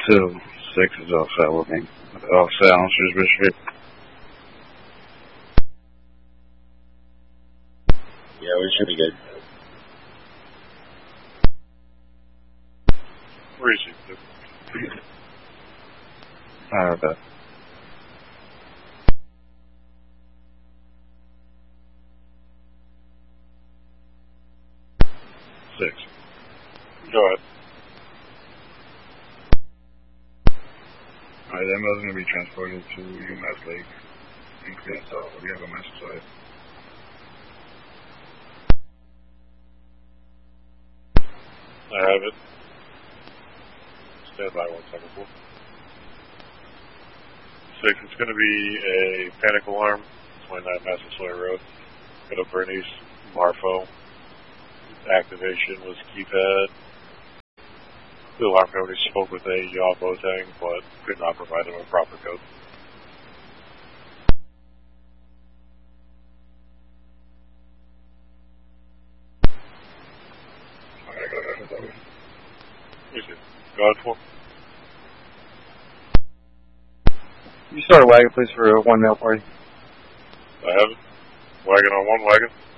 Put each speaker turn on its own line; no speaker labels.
2. 6 is all set with me. All set on Shrewsbury Street.
Yeah, we should be good.
Where is he?
Alright, bet.
Go ahead.
Alright, that mail's going to be transported to UMass Lake. So we have a message on it.
I have it. Stand by 1 second, please. 6, it's going to be a panic alarm, 29 Massasoit Road. Go to Bernice Marfo. Activation was keypad. The alarm company spoke with a yaw Boateng, but could not provide him a proper code. Go ahead, for.
You start a wagon, please, for one mail party.
I have it. Wagon on 1 wagon.